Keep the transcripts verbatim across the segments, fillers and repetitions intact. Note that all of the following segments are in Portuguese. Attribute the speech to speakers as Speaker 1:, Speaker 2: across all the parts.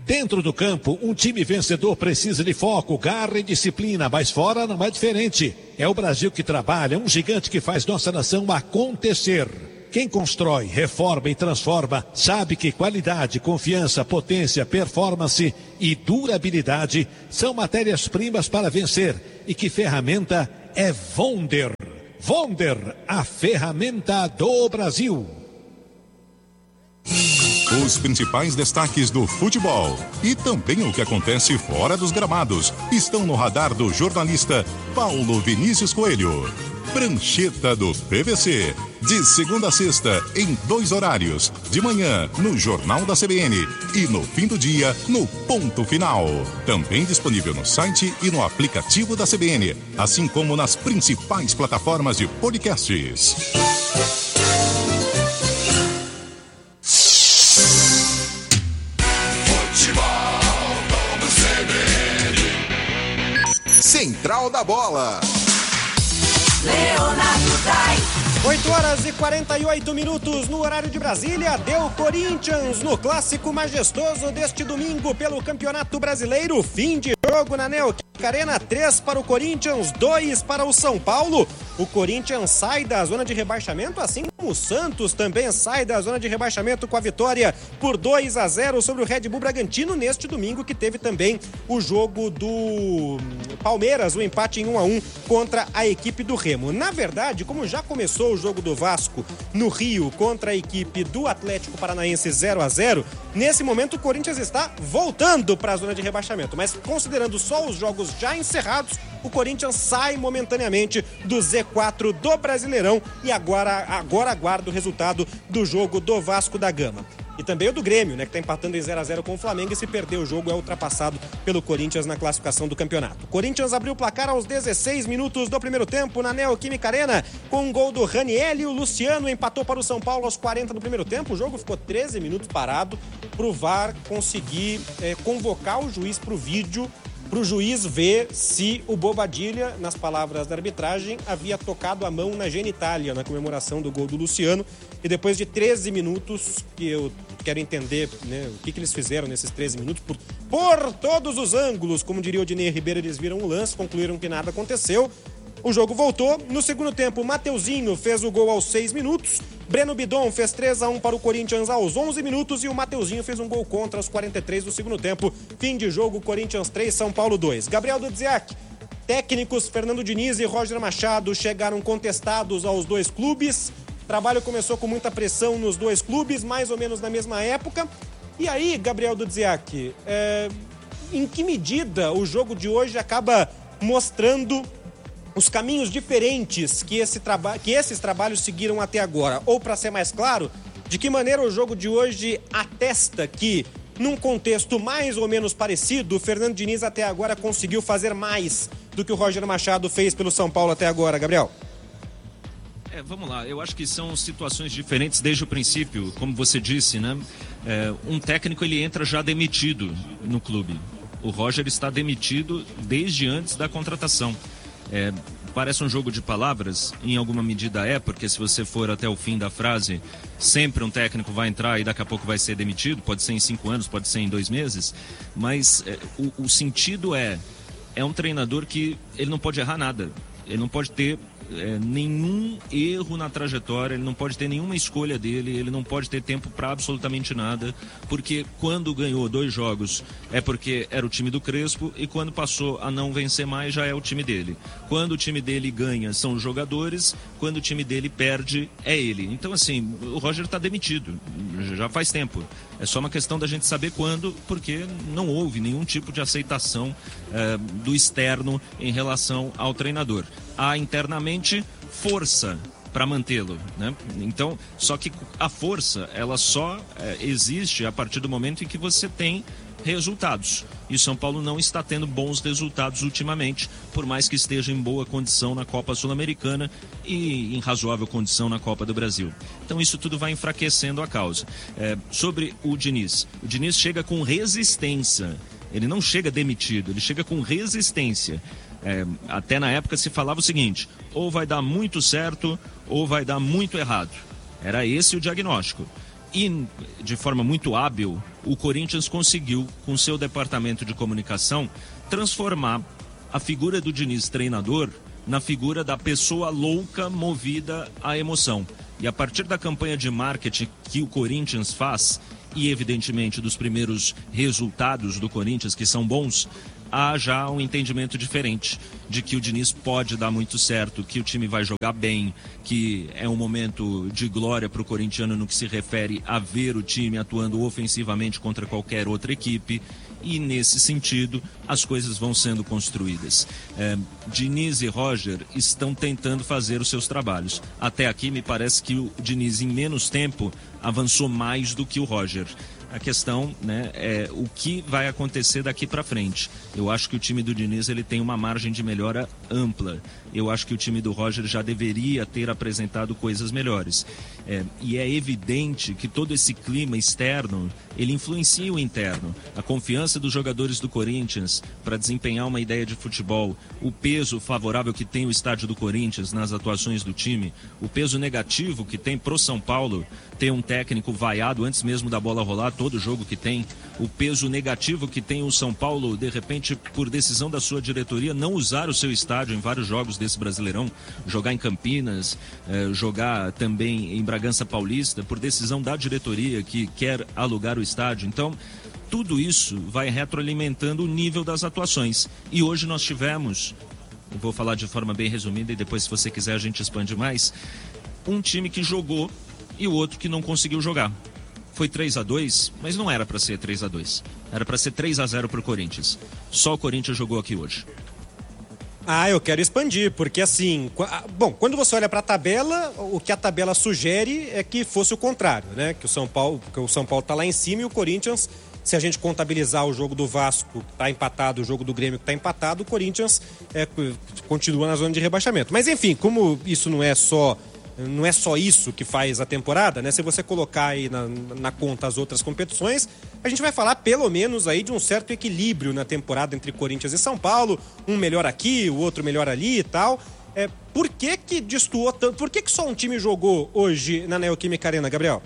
Speaker 1: Dentro do campo, um time vencedor precisa de foco, garra e disciplina, mas fora não é diferente. É o Brasil que trabalha, um gigante que faz nossa nação acontecer. Quem constrói, reforma e transforma sabe que qualidade, confiança, potência, performance e durabilidade são matérias-primas para vencer e que ferramenta é Wonder. Wonder, a ferramenta do Brasil.
Speaker 2: Os principais destaques do futebol e também o que acontece fora dos gramados estão no radar do jornalista Paulo Vinícius Coelho. Prancheta do P V C, de segunda a sexta, em dois horários, de manhã no Jornal da C B N e no fim do dia no Ponto Final. Também disponível no site e no aplicativo da C B N, assim como nas principais plataformas de podcasts.
Speaker 3: Central da Bola.
Speaker 4: Leonardo Dai.
Speaker 5: oito horas e quarenta e oito minutos no horário de Brasília. Deu Corinthians no clássico majestoso deste domingo pelo Campeonato Brasileiro. Fim de jogo na Neoquímica Arena, três para o Corinthians, dois para o São Paulo. O Corinthians sai da zona de rebaixamento, assim como o Santos também sai da zona de rebaixamento com a vitória por dois a zero sobre o Red Bull Bragantino neste domingo, que teve também o jogo do Palmeiras, o empate em um a um contra a equipe do Remo. Na verdade, como já começou o jogo do Vasco no Rio contra a equipe do Atlético Paranaense zero a zero, nesse momento o Corinthians está voltando para a zona de rebaixamento, mas considerando só os jogos já encerrados, o Corinthians sai momentaneamente do Z quatro do Brasileirão e agora, agora aguarda o resultado do jogo do Vasco da Gama. E também o do Grêmio, né, que está empatando em zero a zero com o Flamengo, e se perder o jogo é ultrapassado pelo Corinthians na classificação do campeonato. O Corinthians abriu o placar aos dezesseis minutos do primeiro tempo na Neoquímica Arena com um gol do Raniel, e o Luciano empatou para o São Paulo aos quarenta do primeiro tempo. O jogo ficou treze minutos parado para o V A R conseguir é, convocar o juiz para o vídeo, para o juiz ver se o Bobadilha, nas palavras da arbitragem, havia tocado a mão na genitália na comemoração do gol do Luciano. E depois de treze minutos, que eu quero entender, né, o que, que eles fizeram nesses treze minutos, por, por todos os ângulos, como diria o Dinei Ribeiro, eles viram o lance, concluíram que nada aconteceu. O jogo voltou. No segundo tempo, o Mateuzinho fez o gol aos seis minutos. Breno Bidon fez três a um para o Corinthians aos onze minutos. E o Mateuzinho fez um gol contra aos quarenta e três do segundo tempo. Fim de jogo, Corinthians três, São Paulo dois. Gabriel Dudziak. Técnicos Fernando Diniz e Roger Machado chegaram contestados aos dois clubes. O trabalho começou com muita pressão nos dois clubes, mais ou menos na mesma época. E aí, Gabriel Dudziak, é... em que medida o jogo de hoje acaba mostrando os caminhos diferentes que, esse traba- que esses trabalhos seguiram até agora? Ou, para ser mais claro, de que maneira o jogo de hoje atesta que, num contexto mais ou menos parecido, o Fernando Diniz até agora conseguiu fazer mais do que o Roger Machado fez pelo São Paulo até agora, Gabriel?
Speaker 6: É, vamos lá, eu acho que são situações diferentes desde o princípio, como você disse, né? É, um técnico, ele entra já demitido no clube. O Roger está demitido desde antes da contratação. É, parece um jogo de palavras, em alguma medida é, porque se você for até o fim da frase, sempre um técnico vai entrar e daqui a pouco vai ser demitido, pode ser em cinco anos, pode ser em dois meses, mas é, o, o sentido é, é um treinador que ele não pode errar nada, ele não pode ter é, nenhum erro na trajetória, ele não pode ter nenhuma escolha dele, ele não pode ter tempo para absolutamente nada, porque quando ganhou dois jogos é porque era o time do Crespo, e quando passou a não vencer mais já é o time dele. Quando o time dele ganha são os jogadores, quando o time dele perde é ele. Então assim, o Roger está demitido, já faz tempo. É só uma questão da gente saber quando, porque não houve nenhum tipo de aceitação eh, do externo em relação ao treinador. Há internamente força para mantê-lo, né? Então, só que a força, ela só é, existe a partir do momento em que você tem resultados. E o São Paulo não está tendo bons resultados ultimamente, por mais que esteja em boa condição na Copa Sul-Americana e em razoável condição na Copa do Brasil. Então isso tudo vai enfraquecendo a causa. É, sobre o Diniz, o Diniz chega com resistência, ele não chega demitido, ele chega com resistência. É, até na época se falava o seguinte: ou vai dar muito certo ou vai dar muito errado. Era esse o diagnóstico. E de forma muito hábil, o Corinthians conseguiu, com seu departamento de comunicação, transformar a figura do Diniz treinador na figura da pessoa louca movida à emoção. E a partir da campanha de marketing que o Corinthians faz, e evidentemente dos primeiros resultados do Corinthians, que são bons, há já um entendimento diferente de que o Diniz pode dar muito certo, que o time vai jogar bem, que é um momento de glória para o corintiano no que se refere a ver o time atuando ofensivamente contra qualquer outra equipe. E nesse sentido as coisas vão sendo construídas. É, Diniz e Roger estão tentando fazer os seus trabalhos. Até aqui me parece que o Diniz em menos tempo avançou mais do que o Roger. A questão, né, é o que vai acontecer daqui para frente. Eu acho que o time do Diniz ele tem uma margem de melhora ampla. Eu acho que o time do Roger já deveria ter apresentado coisas melhores. É, e é evidente que todo esse clima externo, ele influencia o interno. A confiança dos jogadores do Corinthians para desempenhar uma ideia de futebol, o peso favorável que tem o estádio do Corinthians nas atuações do time, o peso negativo que tem pro São Paulo ter um técnico vaiado antes mesmo da bola rolar, todo jogo que tem, o peso negativo que tem o São Paulo, de repente, por decisão da sua diretoria, não usar o seu estádio em vários jogos desse Brasileirão, jogar em Campinas, eh, jogar também em Bragança Paulista, por decisão da diretoria que quer alugar o estádio. Então, tudo isso vai retroalimentando o nível das atuações. E hoje nós tivemos, eu vou falar de forma bem resumida e depois, se você quiser, a gente expande mais, um time que jogou e o outro que não conseguiu jogar. Foi três a dois, mas não era para ser três a dois. Era para ser três a zero para o Corinthians. Só o Corinthians jogou aqui hoje.
Speaker 5: Ah, eu quero expandir, porque assim, bom, quando você olha para a tabela, o que a tabela sugere é que fosse o contrário, né? Que o São Paulo, que o São Paulo tá lá em cima e o Corinthians, se a gente contabilizar o jogo do Vasco que tá empatado, o jogo do Grêmio que tá empatado, o Corinthians é, continua na zona de rebaixamento. Mas enfim, como isso não é só não é só isso que faz a temporada, né? Se você colocar aí na, na conta as outras competições, a gente vai falar pelo menos aí de um certo equilíbrio na temporada entre Corinthians e São Paulo, um melhor aqui, o outro melhor ali e tal. É, por que que destoou tanto? Por que que só um time jogou hoje na Neoquímica Arena, Gabriel?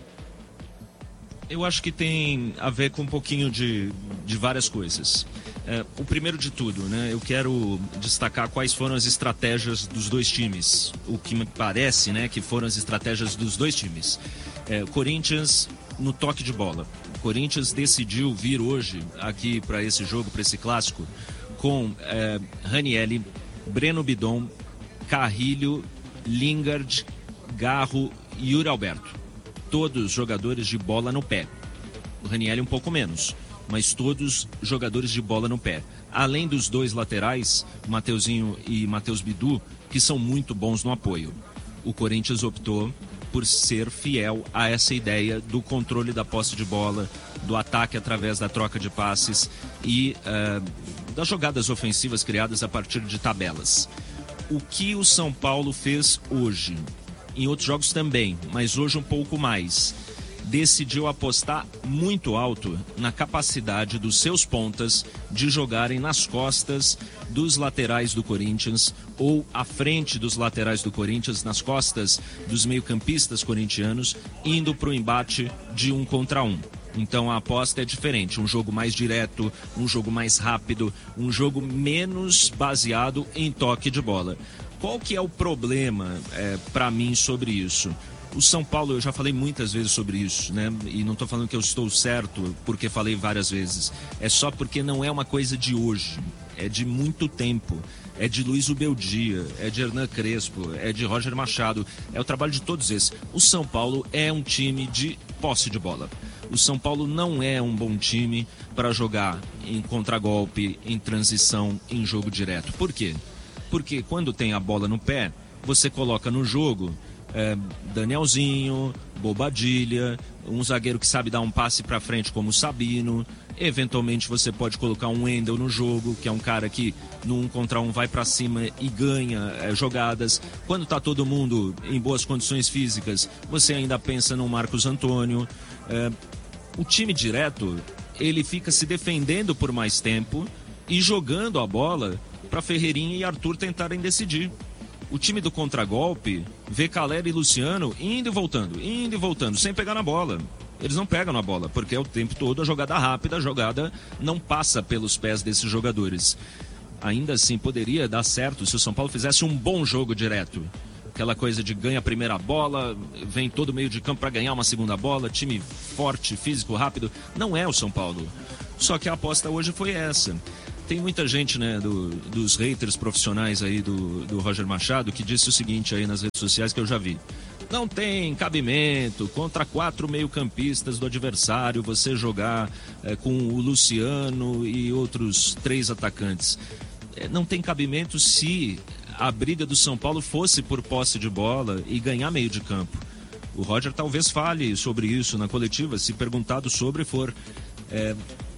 Speaker 6: Eu acho que tem a ver com um pouquinho de, de várias coisas. É, o primeiro de tudo, né, eu quero destacar quais foram as estratégias dos dois times. O que me parece, né, que foram as estratégias dos dois times. É, Corinthians no toque de bola. O Corinthians decidiu vir hoje aqui para esse jogo, para esse clássico, com é, Ranieri, Breno Bidon, Carrilho, Lingard, Garro e Yuri Alberto. Todos jogadores de bola no pé. O Ranieri um pouco menos, mas todos jogadores de bola no pé. Além dos dois laterais, Mateuzinho e Matheus Bidu, que são muito bons no apoio. O Corinthians optou por ser fiel a essa ideia do controle da posse de bola, do ataque através da troca de passes e uh, das jogadas ofensivas criadas a partir de tabelas. O que o São Paulo fez hoje? Em outros jogos também, mas hoje um pouco mais. Decidiu apostar muito alto na capacidade dos seus pontas de jogarem nas costas dos laterais do Corinthians ou à frente dos laterais do Corinthians, nas costas dos meio-campistas corintianos, indo para o embate de um contra um. Então a aposta é diferente, um jogo mais direto, um jogo mais rápido, um jogo menos baseado em toque de bola. Qual que é o problema é, para mim sobre isso? O São Paulo, eu já falei muitas vezes sobre isso, né? E não estou falando que eu estou certo porque falei várias vezes. É só porque não é uma coisa de hoje, é de muito tempo. É de Luiz Ubeldia, é de Hernan Crespo, é de Roger Machado, é o trabalho de todos esses. O São Paulo é um time de posse de bola. O São Paulo não é um bom time para jogar em contragolpe, em transição, em jogo direto. Por quê? Porque quando tem a bola no pé, você coloca no jogo é, Danielzinho, Bobadilha, um zagueiro que sabe dar um passe para frente como o Sabino. Eventualmente você pode colocar um Wendel no jogo, que é um cara que no um contra um vai para cima e ganha é, jogadas. Quando está todo mundo em boas condições físicas, você ainda pensa no Marcos Antônio. É, o time direto, ele fica se defendendo por mais tempo e jogando a bola para Ferreirinha e Arthur tentarem decidir. O time do contragolpe vê Calera e Luciano indo e voltando, indo e voltando, sem pegar na bola. Eles não pegam na bola, porque é o tempo todo a jogada rápida, a jogada não passa pelos pés desses jogadores. Ainda assim, poderia dar certo se o São Paulo fizesse um bom jogo direto. Aquela coisa de ganha a primeira bola, vem todo meio de campo para ganhar uma segunda bola, time forte, físico, rápido. Não é o São Paulo. Só que a aposta hoje foi essa. Tem muita gente, né, do, dos haters profissionais aí do, do Roger Machado que disse o seguinte aí nas redes sociais que eu já vi. Não tem cabimento contra quatro meio-campistas do adversário você jogar é, com o Luciano e outros três atacantes. É, não tem cabimento se a briga do São Paulo fosse por posse de bola e ganhar meio de campo. O Roger talvez fale sobre isso na coletiva, se perguntado sobre for. É,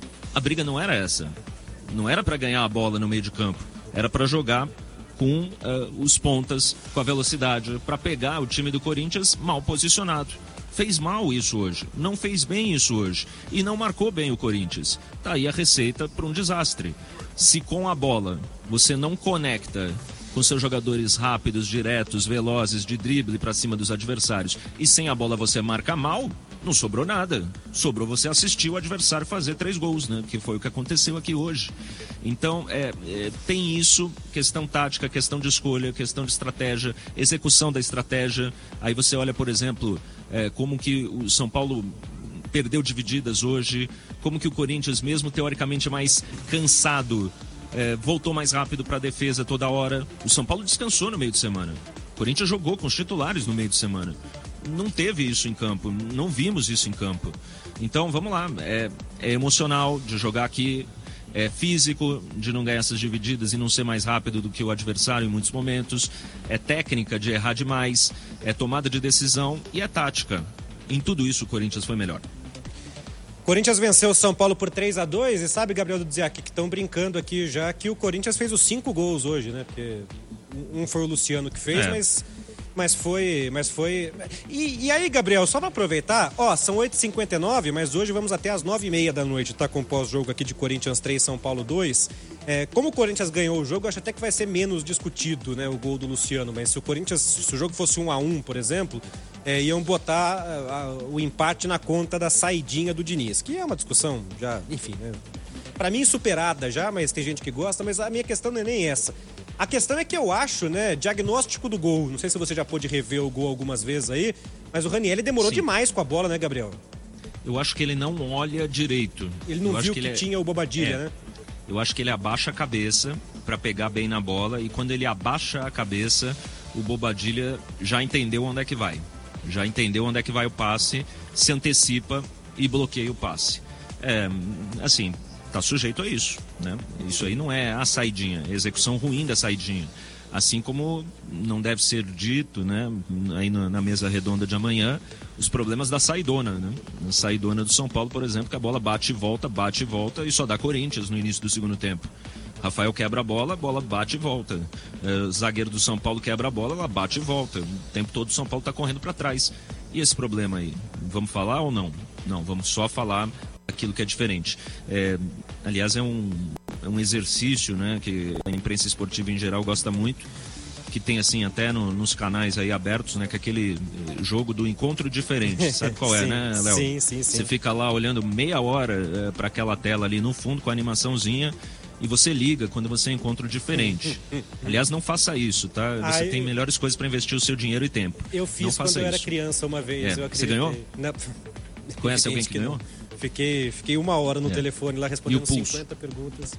Speaker 6: a briga não era essa. Não era para ganhar a bola no meio de campo. Era para jogar com uh, os pontas, com a velocidade, para pegar o time do Corinthians mal posicionado. Fez mal isso hoje, não fez bem isso hoje e não marcou bem o Corinthians. Tá aí a receita para um desastre. Se com a bola você não conecta com seus jogadores rápidos, diretos, velozes, de drible para cima dos adversários e sem a bola você marca mal, não sobrou nada. Sobrou você assistir o adversário fazer três gols, né? Que foi o que aconteceu aqui hoje. Então, é, é, tem isso, questão tática, questão de escolha, questão de estratégia, execução da estratégia. Aí você olha, por exemplo, é, como que o São Paulo perdeu divididas hoje, como que o Corinthians, mesmo teoricamente mais cansado, é, voltou mais rápido para a defesa toda hora. O São Paulo descansou no meio de semana. O Corinthians jogou com os titulares no meio de semana. Não teve isso em campo, não vimos isso em campo. Então, vamos lá, é, é emocional de jogar aqui, é físico de não ganhar essas divididas e não ser mais rápido do que o adversário em muitos momentos, é técnica de errar demais, é tomada de decisão e é tática. Em tudo isso o Corinthians foi melhor.
Speaker 5: Corinthians venceu o São Paulo por três a dois e sabe, Gabriel, dizer aqui que estão brincando aqui já que o Corinthians fez os cinco gols hoje, né? Porque um foi o Luciano que fez, é. mas... Mas foi, mas foi... E, e aí, Gabriel, só para aproveitar, ó, são oito e cinquenta e nove, mas hoje vamos até às nove e meia da noite, tá? Com o pós-jogo aqui de Corinthians três, São Paulo dois. É, como o Corinthians ganhou o jogo, eu acho até que vai ser menos discutido, né, o gol do Luciano. Mas se o Corinthians, se o jogo fosse um a um, por exemplo, é, iam botar a, a, o empate na conta da saidinha do Diniz, que é uma discussão já, enfim, né? Pra mim superada já, mas tem gente que gosta, mas a minha questão não é nem essa. A questão é que eu acho, né, diagnóstico do gol. Não sei se você já pôde rever o gol algumas vezes aí, mas o Ranieri demorou Sim. demais com a bola, né, Gabriel?
Speaker 6: Eu acho que ele não olha direito.
Speaker 5: Ele não
Speaker 6: eu
Speaker 5: viu
Speaker 6: que,
Speaker 5: que
Speaker 6: ele
Speaker 5: tinha
Speaker 6: é...
Speaker 5: o Bobadilha,
Speaker 6: é.
Speaker 5: né?
Speaker 6: Eu acho que ele abaixa a cabeça para pegar bem na bola e quando ele abaixa a cabeça, o Bobadilha já entendeu onde é que vai. Já entendeu onde é que vai o passe, se antecipa e bloqueia o passe. É, assim... Tá sujeito a isso, né? Isso aí não é a saidinha, a execução ruim da saidinha. Assim como não deve ser dito, né, aí na, na mesa redonda de amanhã, os problemas da saidona, né? A saidona do São Paulo, por exemplo, que a bola bate e volta, bate e volta e só dá Corinthians no início do segundo tempo. Rafael quebra a bola, a bola bate e volta. É, zagueiro do São Paulo quebra a bola, ela bate e volta. O tempo todo o São Paulo tá correndo para trás. E esse problema aí, vamos falar ou não? Não, vamos só falar aquilo que é diferente. É, aliás, é um, é um exercício, né, que a imprensa esportiva em geral gosta muito, que tem assim até no, nos canais aí abertos, né, que é aquele jogo do encontro diferente, sabe qual é,
Speaker 5: sim,
Speaker 6: né, Léo?
Speaker 5: Sim, sim, sim.
Speaker 6: Você fica lá olhando meia hora é, para aquela tela ali no fundo com a animaçãozinha e você liga quando você encontra o diferente. Aliás, não faça isso, tá? Você ah, tem eu... melhores coisas para investir o seu dinheiro e tempo.
Speaker 5: Eu fiz
Speaker 6: não
Speaker 5: quando
Speaker 6: faça
Speaker 5: eu
Speaker 6: isso.
Speaker 5: era criança uma vez.
Speaker 6: É.
Speaker 5: Eu
Speaker 6: Você ganhou?
Speaker 5: Não.
Speaker 6: Conhece alguém que, que ganhou?
Speaker 5: Fiquei, fiquei uma hora no é. telefone lá respondendo cinquenta perguntas.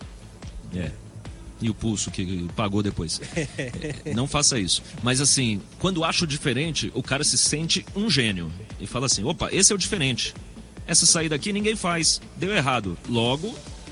Speaker 6: É. E o pulso que pagou depois. É, não faça isso. Mas assim, quando acha o diferente, o cara se sente um gênio. E fala assim, opa, esse é o diferente. Essa saída aqui ninguém faz. Deu errado. Logo,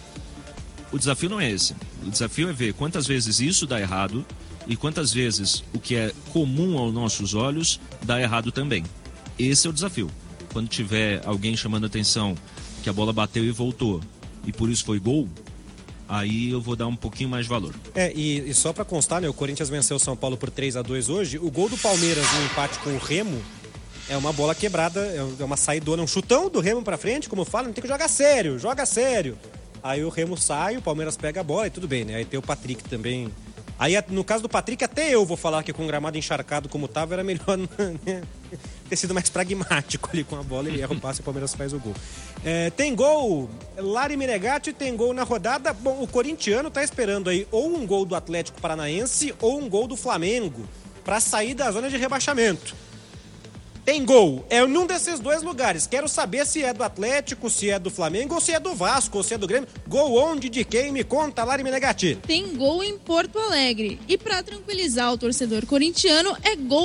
Speaker 6: o desafio não é esse. O desafio é ver quantas vezes isso dá errado e quantas vezes o que é comum aos nossos olhos dá errado também. Esse é o desafio. Quando tiver alguém chamando a atenção que a bola bateu e voltou e por isso foi gol, aí eu vou dar um pouquinho mais de valor.
Speaker 5: É, e, e só para constar, né, o Corinthians venceu o São Paulo por três a dois hoje. O gol do Palmeiras no empate com o Remo é uma bola quebrada, é uma saidona, um chutão do Remo para frente, como fala, não tem que jogar sério, joga sério. Aí o Remo sai, o Palmeiras pega a bola e tudo bem, né? Aí tem o Patrick também. Aí no caso do Patrick, até eu vou falar que com o gramado encharcado como tava, era melhor, né? ter sido mais pragmático ali com a bola, ele erra o passe e o Palmeiras faz o gol. É, tem gol, Lari Menegatti tem gol na rodada. Bom, o corintiano tá esperando aí ou um gol do Atlético Paranaense ou um gol do Flamengo para sair da zona de rebaixamento. Tem gol, é num desses dois lugares. Quero saber se é do Atlético, se é do Flamengo ou se é do Vasco, ou se é do Grêmio. Gol onde, de quem? Me conta, Lari Menegatti.
Speaker 4: Tem gol em Porto Alegre. E para tranquilizar o torcedor corintiano, é gol